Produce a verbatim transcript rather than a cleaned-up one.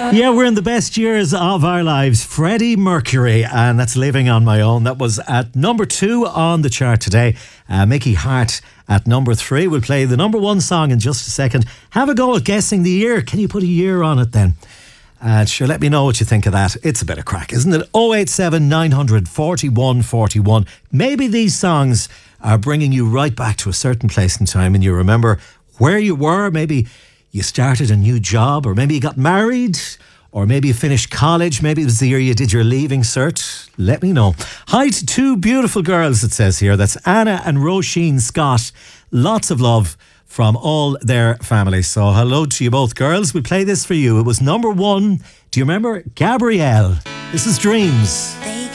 Yeah, we're in the best years of our lives. Freddie Mercury, and that's Living on My Own. That was at number two on the chart today. Uh, Mickey Hart at number three. We'll play the number one song in just a second. Have a go at guessing the year. Can you put a year on it then? Uh, sure, let me know what you think of that. It's a bit of crack, isn't it? oh eight seven nine hundred forty-one forty-one. Maybe these songs are bringing you right back to a certain place in time and you remember where you were. Maybe you started a new job, or maybe you got married, or maybe you finished college. Maybe it was the year you did your leaving cert. Let me know. Hi to two beautiful girls, it says here. That's Anna and Roisin Scott. Lots of love from all their families. So hello to you both, girls. We play this for you. It was number one. Do you remember? Gabrielle. This is Dreams. They